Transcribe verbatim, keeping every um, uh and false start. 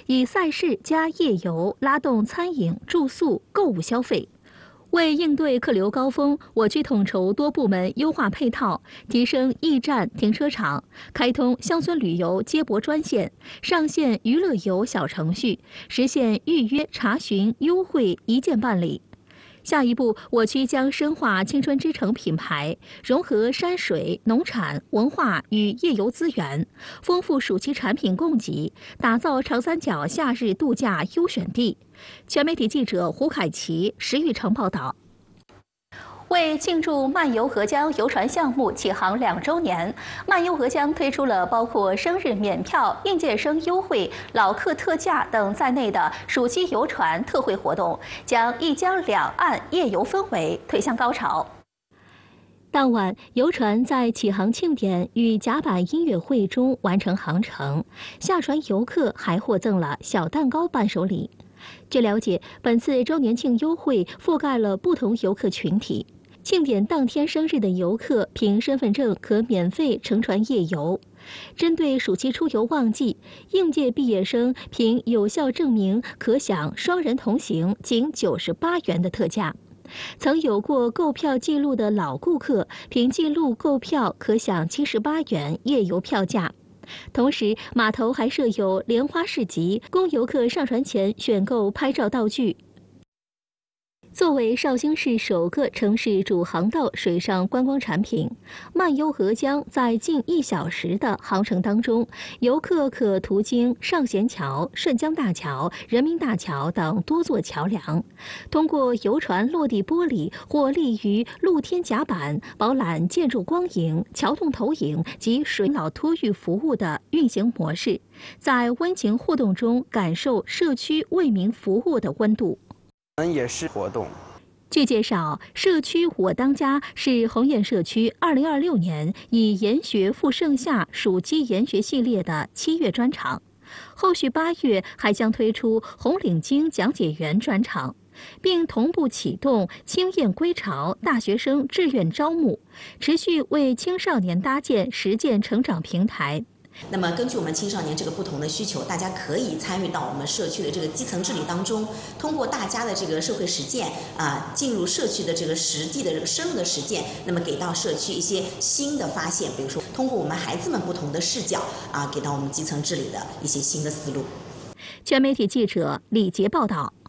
以赛事加夜游拉动餐饮、住宿、购物消费。为应对客流高峰，我区统筹多部门优化配套，提升驿站停车场，开通乡村旅游接驳专线，上线娱乐游小程序，实现预约、查询、优惠一键办理。下一步，我区将深化青春之城品牌，融合山水、农产、文化与夜游资源，丰富暑期产品供给，打造长三角夏日度假优选地。全媒体记者胡凯琪、石玉成报道。为庆祝漫游合江游船项目启航两周年，漫游合江推出了包括生日免票、应届生优惠、老客特价等在内的暑期游船特惠活动，将一江两岸夜游氛围推向高潮。当晚，游船在启航庆典与甲板音乐会中完成航程，下船游客还获赠了小蛋糕伴手礼。据了解，本次周年庆优惠覆盖了不同游客群体。庆典当天生日的游客凭身份证可免费乘船夜游。针对暑期出游旺季，应届毕业生凭有效证明可享双人同行仅九十八元的特价。曾有过购票记录的老顾客凭记录购票可享七十八元夜游票价。同时，码头还设有莲花市集，供游客上船前选购拍照道具。作为绍兴市首个城市主航道水上观光产品，漫游合江在近一小时的航程当中，游客可途经上贤桥、顺江大桥、人民大桥等多座桥梁，通过游船落地玻璃或立于露天甲板，饱览建筑光影、桥洞投影及水脑托育服务的运行模式，在温情互动中感受社区为民服务的温度。 也是活动。 据介绍，社区我当家是鸿雁社区二零二六年以研学赴盛夏暑期研学系列的七月专场，后续八月还将推出红领巾讲解员专场，并同步启动青雁归巢大学生志愿招募，持续为青少年搭建实践成长平台。 那么根据我们青少年这个不同的需求，大家可以参与到我们社区的这个基层治理当中，通过大家的这个社会实践啊，进入社区的这个实际的这个深入的实践，那么给到社区一些新的发现，比如说通过我们孩子们不同的视角啊，给到我们基层治理的一些新的思路。 全媒体记者李杰报道。